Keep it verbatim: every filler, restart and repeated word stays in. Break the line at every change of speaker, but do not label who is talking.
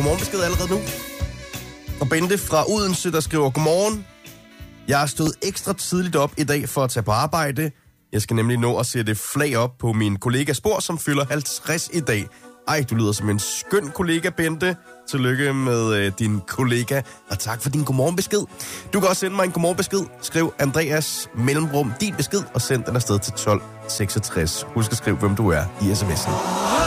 Godmorgenbesked allerede nu. Og Bente fra Odense, der skriver, godmorgen. Jeg har stået ekstra tidligt op i dag for at tage på arbejde. Jeg skal nemlig nå at sætte flag op på min kollega Spor, som fylder halvtreds i dag. Ej, du lyder som en skøn kollega, Bente. Tillykke med øh, din kollega, og tak for din godmorgenbesked. Du kan også sende mig en godmorgenbesked. Skriv Andreas mellemrum din besked, og send den afsted til tolv seksogtres. Husk at skrive, hvem du er i sms'en.